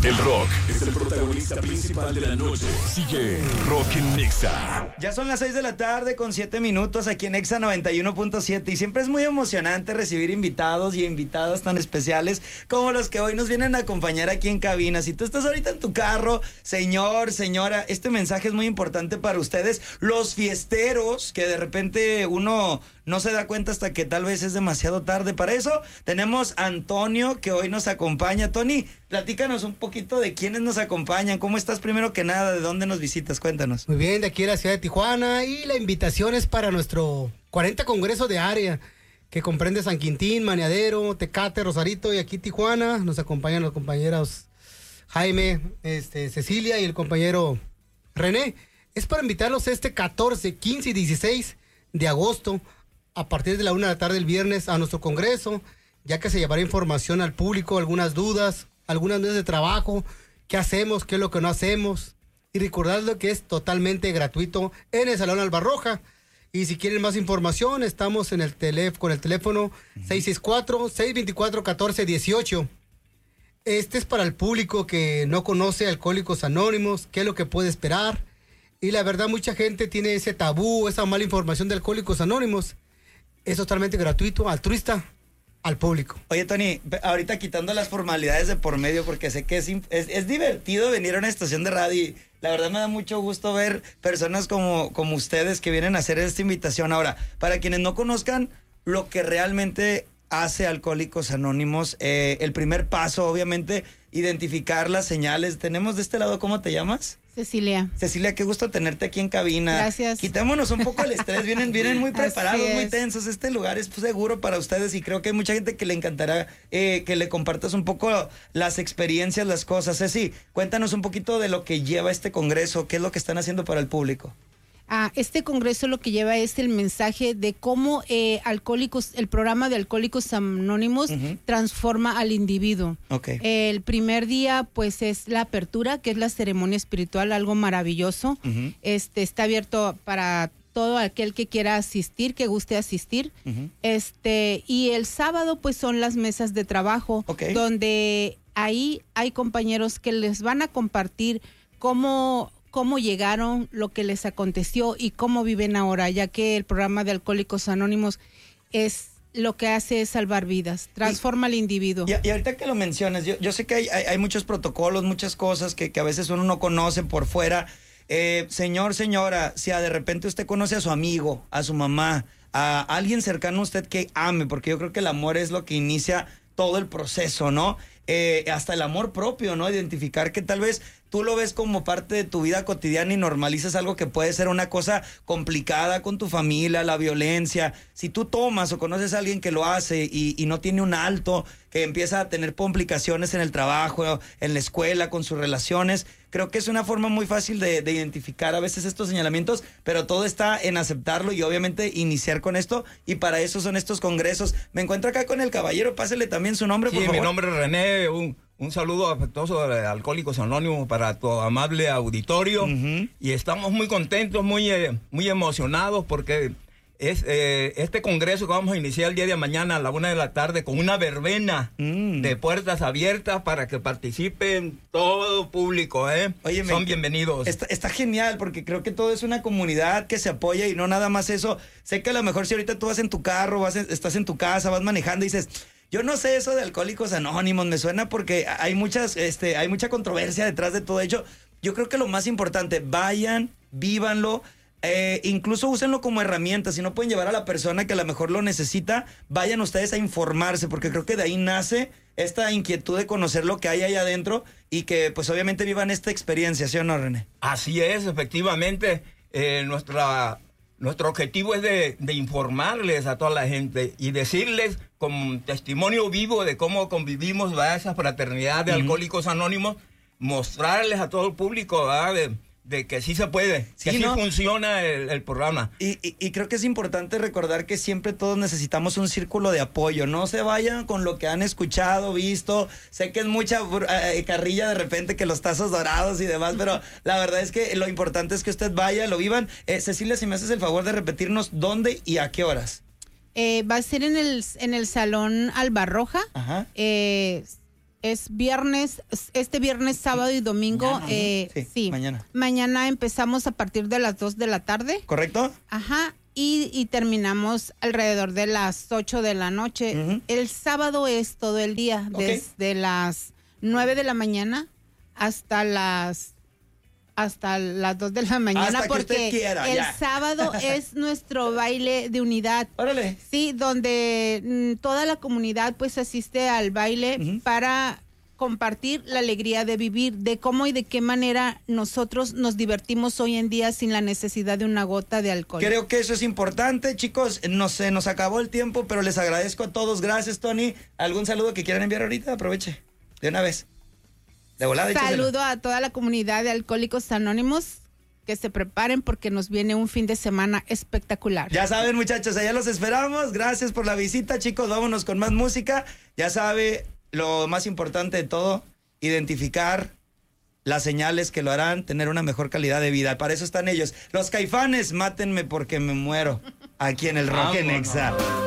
El rock es el protagonista principal de la noche. Sigue Rock en Nexa. Ya son las 6 de la tarde con 7 minutos aquí en Nexa 91.7 y siempre es muy emocionante recibir invitados y invitadas tan especiales como los que hoy nos vienen a acompañar aquí en cabina. Si tú estás ahorita en tu carro, señor, señora, este mensaje es muy importante para ustedes, los fiesteros, que de repente uno no se da cuenta hasta que tal vez es demasiado tarde. Para eso tenemos a Antonio, que hoy nos acompaña. Tony, platícanos un poquito de quiénes nos acompañan. ¿Cómo estás primero que nada? ¿De dónde nos visitas? Cuéntanos. Muy bien, de aquí de la ciudad de Tijuana, y la invitación es para nuestro 40 Congreso de Área, que comprende San Quintín, Maniadero, Tecate, Rosarito y aquí Tijuana. Nos acompañan los compañeros Jaime, Cecilia y el compañero René. Es para invitarlos este 14, 15 y 16 de agosto a partir de la 1 de la tarde el viernes a nuestro congreso, ya que se llevará información al público, algunas dudas, algunas mesas de trabajo, qué hacemos, qué es lo que no hacemos, y recordadlo que es totalmente gratuito en el Salón Albarroja. Y si quieren más información, estamos en con el teléfono 664-624-1418. Este es para el público que no conoce Alcohólicos Anónimos, qué es lo que puede esperar. Y la verdad, mucha gente tiene ese tabú, esa mala información de Alcohólicos Anónimos. Es totalmente gratuito, altruista, al público. Oye, Tony, ahorita quitando las formalidades de por medio, porque sé que es divertido venir a una estación de radio y la verdad me da mucho gusto ver personas como ustedes que vienen a hacer esta invitación. Ahora, para quienes no conozcan lo que realmente hace Alcohólicos Anónimos, el primer paso, obviamente, identificar las señales. Tenemos de este lado, ¿cómo te llamas? Cecilia, qué gusto tenerte aquí en cabina. Gracias. Quitémonos un poco el estrés, vienen muy preparados, muy tensos. Este lugar es seguro para ustedes y creo que hay mucha gente que le encantará que le compartas un poco las experiencias, las cosas. Ceci, cuéntanos un poquito de lo que lleva este congreso, qué es lo que están haciendo para el público. Este congreso lo que lleva es el mensaje de cómo el programa de Alcohólicos Anónimos transforma al individuo. Okay. El primer día, pues, es la apertura, que es la ceremonia espiritual, algo maravilloso. Está abierto para todo aquel que quiera asistir, que guste asistir. Y el sábado, pues, son las mesas de trabajo, donde ahí hay compañeros que les van a compartir cómo llegaron, lo que les aconteció y cómo viven ahora, ya que el programa de Alcohólicos Anónimos lo que hace es salvar vidas, transforma al individuo. Y ahorita que lo mencionas, yo sé que hay muchos protocolos, muchas cosas que a veces uno no conoce por fuera. Señor, señora, si de repente usted conoce a su amigo, a su mamá, a alguien cercano a usted que ame, porque yo creo que el amor es lo que inicia todo el proceso, ¿no? Hasta el amor propio, ¿no? Identificar que tal vez tú lo ves como parte de tu vida cotidiana y normalizas algo que puede ser una cosa complicada con tu familia, la violencia. Si tú tomas o conoces a alguien que lo hace y no tiene un alto, que empieza a tener complicaciones en el trabajo, en la escuela, con sus relaciones, creo que es una forma muy fácil de identificar a veces estos señalamientos, pero todo está en aceptarlo y obviamente iniciar con esto, y para eso son estos congresos. Me encuentro acá con el caballero, pásele también su nombre, por favor. Sí, mi nombre es René, un saludo afectuoso de Alcohólicos Anónimos para tu amable auditorio, y estamos muy contentos, muy emocionados porque es este congreso que vamos a iniciar el día de mañana a la 1 de la tarde con una verbena de puertas abiertas para que participen todo público, Oye, son bienvenidos. Está genial porque creo que todo es una comunidad que se apoya y no nada más eso. Sé que a lo mejor si ahorita tú vas en tu carro, estás en tu casa, vas manejando y dices, yo no sé eso de Alcohólicos Anónimos, me suena porque hay mucha controversia detrás de todo ello. Yo creo que lo más importante, vayan, vívanlo. Incluso úsenlo como herramienta. Si no pueden llevar a la persona que a lo mejor lo necesita, vayan ustedes a informarse, porque creo que de ahí nace esta inquietud de conocer lo que hay ahí adentro y que pues obviamente vivan esta experiencia, ¿sí o no, René? Así es, efectivamente. Nuestro objetivo es de informarles a toda la gente y decirles con testimonio vivo de cómo convivimos, ¿verdad?, esa fraternidad de Alcohólicos Anónimos, mostrarles a todo el público, ¿verdad?, de que sí se puede, que sí funciona el programa. Y creo que es importante recordar que siempre todos necesitamos un círculo de apoyo. No se vayan con lo que han escuchado, visto. Sé que es mucha carrilla de repente, que los tazos dorados y demás, pero la verdad es que lo importante es que usted vaya, lo vivan. Cecilia, si me haces el favor de repetirnos dónde y a qué horas. Va a ser en el Salón Albarroja. Es viernes, este viernes, sábado y domingo. Mañana, ¿no? Sí, mañana. Mañana empezamos a partir de las 2 de la tarde. ¿Correcto? Ajá. Y terminamos alrededor de las 8 de la noche. Ujú. El sábado es todo el día, Ok. desde las 9 de la mañana hasta las 2 de la mañana, Hasta que porque usted quiera, el ya. sábado es nuestro baile de unidad. Órale. Sí, donde toda la comunidad pues asiste al baile Ujú. para compartir la alegría de vivir, de cómo y de qué manera nosotros nos divertimos hoy en día sin la necesidad de una gota de alcohol. Creo que eso es importante, chicos. No sé, nos acabó el tiempo, pero les agradezco a todos. Gracias, Tony. ¿Algún saludo que quieran enviar ahorita? Aproveche. De una vez. De volada. échaselo. Saludo a toda la comunidad de Alcohólicos Anónimos, que se preparen porque nos viene un fin de semana espectacular. Ya saben, muchachos, allá los esperamos. Gracias por la visita, chicos. Vámonos con más música. Ya sabe, lo más importante de todo, identificar las señales que lo harán tener una mejor calidad de vida. Para eso están ellos. Los Caifanes, mátenme porque me muero. Aquí en el Rock en Vámonos. Exa.